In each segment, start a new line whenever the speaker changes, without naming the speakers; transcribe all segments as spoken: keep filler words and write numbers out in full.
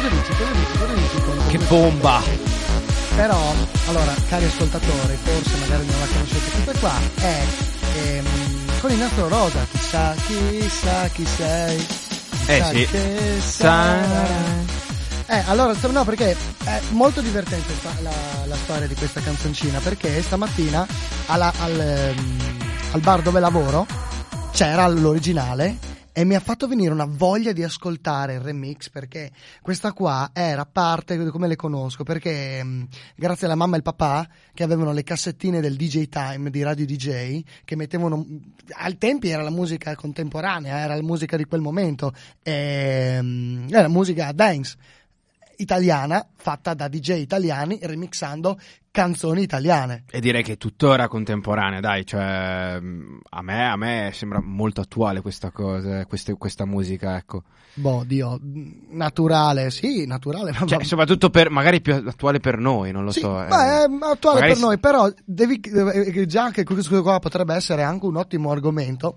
dici? Cosa dici? Cosa dici? Con, con
che bomba!
Però, allora, cari ascoltatori, forse magari non la conoscete, questa qua è ehm, con il nastro rosa, chissà, chissà chi sei, chissà
Eh sì.
che sarai. Eh, allora, no, perché è molto divertente la, la storia di questa canzoncina, perché stamattina alla, al, ehm, al bar dove lavoro c'era l'originale e mi ha fatto venire una voglia di ascoltare il remix, perché questa qua era parte, come le conosco, perché mh, grazie alla mamma e al papà che avevano le cassettine del D J Time di Radio D J, che mettevano, al tempi era la musica contemporanea, era la musica di quel momento, e, mh, era musica dance italiana fatta da D J italiani remixando canzoni italiane.
E direi che è tuttora contemporanea, dai, cioè a me, a me sembra molto attuale questa cosa, queste, questa musica, ecco.
Boh, Dio, naturale, sì, naturale. Ma
cioè, soprattutto per, magari più attuale per noi, non lo
sì,
so.
Beh, è attuale
magari
per noi, però devi, già che questo qua potrebbe essere anche un ottimo argomento.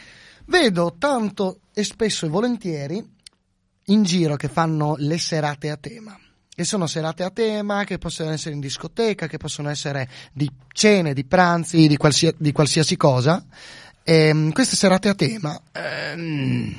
Vedo tanto e spesso e volentieri in giro che fanno le serate a tema, che sono serate a tema, che possono essere in discoteca, che possono essere di cene, di pranzi, di, qualsia, di qualsiasi cosa. E queste serate a tema, ehm,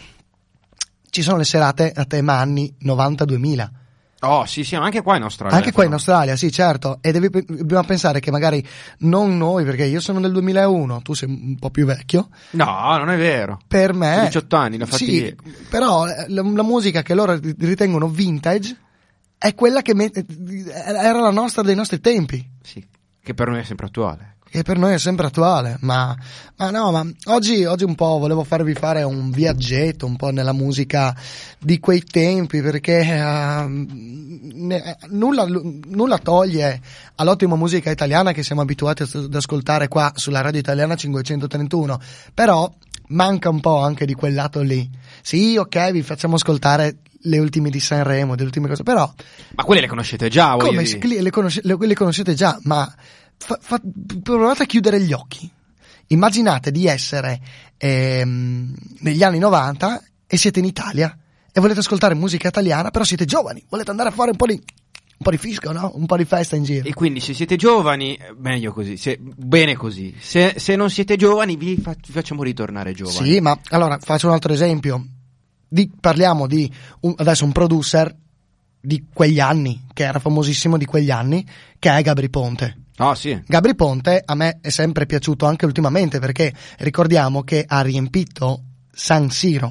ci sono le serate a tema anni novanta duemila.
Oh sì sì, ma anche qua in Australia.
Anche qua in Australia, sì, certo. E devi, dobbiamo pensare che magari non noi, perché io sono del duemilauno, tu sei un po' più vecchio.
No, non è vero.
Per me,
diciotto anni, l'ho fatti
sì,
ieri.
Però la, la musica che loro ritengono vintage è quella che me, era la nostra dei nostri tempi.
Sì, che per noi è sempre attuale.
Che per noi è sempre attuale, ma, ma no, ma oggi, oggi un po' volevo farvi fare un viaggetto un po' nella musica di quei tempi, perché uh, ne, nulla, nulla toglie all'ottima musica italiana che siamo abituati ad ascoltare qua sulla radio italiana cinquecentotrentuno, però manca un po' anche di quel lato lì. Sì, ok, vi facciamo ascoltare le ultime di Sanremo, le ultime cose, però
ma quelle le conoscete già,
come le, conosce, le, le conoscete già, ma Fa, fa, provate a chiudere gli occhi, immaginate di essere ehm, negli anni novanta e siete in Italia e volete ascoltare musica italiana, però siete giovani, volete andare a fare un po' di un po' di fisco, no? Un po' di festa in giro.
E quindi se siete giovani, meglio così, se, bene così. Se, se non siete giovani, vi, fa, vi facciamo ritornare giovani.
Sì, ma allora faccio un altro esempio. Di, parliamo di un, adesso un producer di quegli anni, che era famosissimo di quegli anni, che è Gabry Ponte.
Oh, sì.
Gabry Ponte a me è sempre piaciuto anche ultimamente, perché ricordiamo che ha riempito San Siro,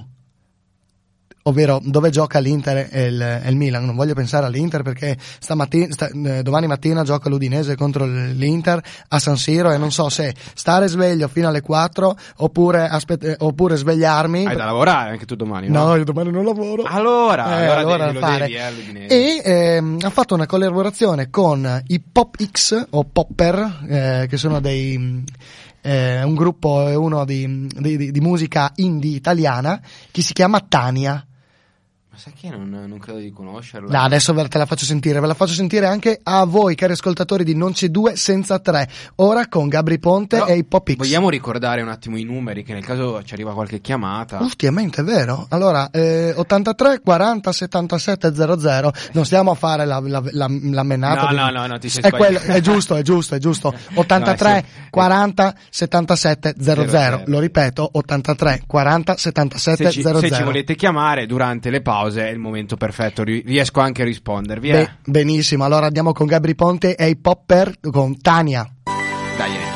ovvero dove gioca l'Inter e il, e il Milan. Non voglio pensare all'Inter perché stamattina, sta, eh, domani mattina gioca l'Udinese contro l'Inter a San Siro e non so se stare sveglio fino alle quattro oppure, aspet- eh, oppure svegliarmi.
Hai da lavorare anche tu domani, no?
No, io domani non lavoro.
Allora,
eh,
allora,
allora
devi, lo
fare.
devi, eh, l'Udinese.
E ehm, ha fatto una collaborazione con i Pop X o Popper, eh, che sono dei... Eh, un gruppo, uno di, di, di musica indie italiana che si chiama Tania.
Ma sai che non, non credo di conoscerla.
No, adesso ve te la faccio sentire, ve la faccio sentire anche a voi, cari ascoltatori di Non c'è due senza tre. Ora con Gabry Ponte
Però
e i Pop X.
Vogliamo ricordare un attimo i numeri, che nel caso ci arriva qualche chiamata.
Ultimamente, è vero? Allora, eh, ottantatré quaranta settantasette zero zero. Non stiamo a fare la, la, la, la menata.
No,
di...
no, no, no, ti sei
è, quello,
sbagliato.
è giusto, è giusto, è giusto. ottantatré
No, sì.
quaranta settantasette zero zero. Lo ripeto, ottantatré quaranta settantasette
Se ci,
zero zero.
se ci volete chiamare durante le pause è il momento perfetto, riesco anche a rispondervi. Eh?
Be- benissimo, allora andiamo con Gabry Ponte e i Popper con Tania.
Dai,